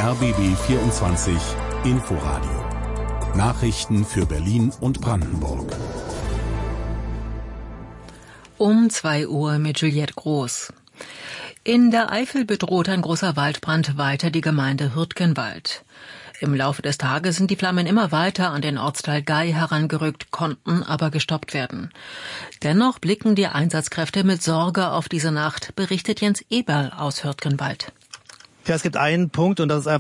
RBB 24 Inforadio. Nachrichten für Berlin und Brandenburg. Um 2 Uhr mit Juliette Groß. In der Eifel bedroht ein großer Waldbrand weiter die Gemeinde Hürtgenwald. Im Laufe des Tages sind die Flammen immer weiter an den Ortsteil Gay herangerückt, konnten aber gestoppt werden. Dennoch blicken die Einsatzkräfte mit Sorge auf diese Nacht, berichtet Jens Eberl aus Hürtgenwald. Ja, es gibt einen Punkt und das ist